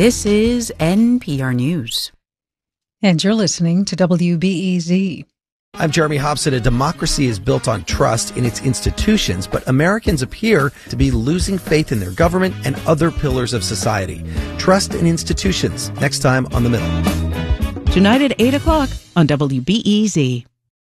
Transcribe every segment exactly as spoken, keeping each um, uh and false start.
This is N P R News. And you're listening to W B E Z. I'm Jeremy Hobson. A democracy is built on trust in its institutions, but Americans appear to be losing faith in their government and other pillars of society. Trust in institutions. Next time on The Middle. Tonight at eight o'clock on W B E Z.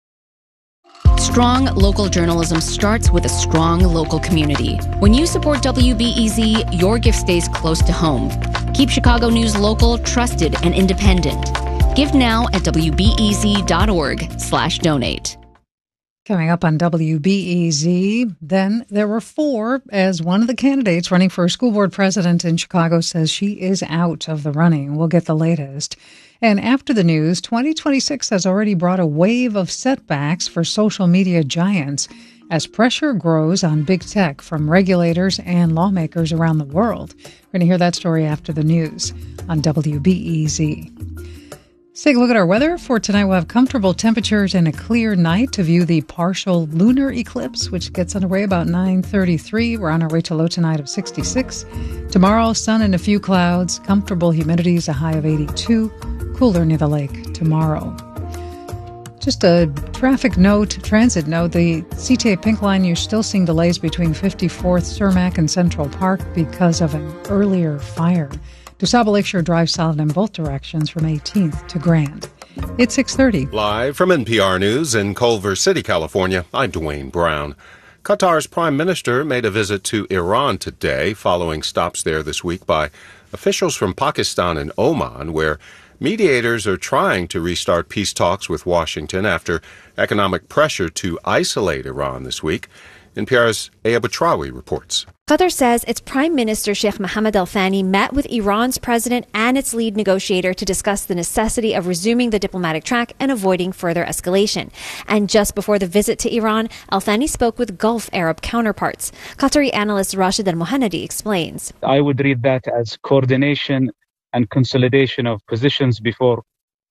Strong local journalism starts with a strong local community. When you support W B E Z, your gift stays close to home. Keep Chicago News local, trusted, and independent. Give now at wbez.org slash donate. Coming up on W B E Z, then there were four, as one of the candidates running for school board president in Chicago says she is out of the running. We'll get the latest. And after the news, twenty twenty-six has already brought a wave of setbacks for social media giants as pressure grows on big tech from regulators and lawmakers around the world. We're going to hear that story after the news on W B E Z. Let's take a look at our weather. For tonight, we'll have comfortable temperatures and a clear night to view the partial lunar eclipse, which gets underway about nine thirty-three. We're on our way to low tonight of sixty-six. Tomorrow, sun and a few clouds. Comfortable humidity is a high of eighty-two. Cooler near the lake tomorrow. Just a traffic note, transit note. The C T A Pink Line, you're still seeing delays between fifty-fourth, Cermak, and Central Park because of an earlier fire. DuSable Lakeshore Drive solid in both directions from eighteenth to Grand. It's six thirty. Live from N P R News in Culver City, California, I'm Dwayne Brown. Qatar's prime minister made a visit to Iran today, following stops there this week by officials from Pakistan and Oman, where mediators are trying to restart peace talks with Washington after economic pressure to isolate Iran this week. N P R's Aya Batrawi reports. Qatar says its Prime Minister Sheikh Mohammed Al Thani met with Iran's president and its lead negotiator to discuss the necessity of resuming the diplomatic track and avoiding further escalation. And just before the visit to Iran, Al Thani spoke with Gulf Arab counterparts. Qatari analyst Rashid Al Mohannadi explains. I would read that as coordination and consolidation of positions before